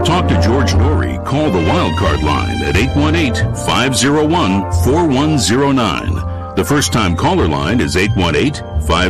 talk to George Norrie, call the Wildcard line at 818-501-4109. The first-time caller line is 818-501-4109.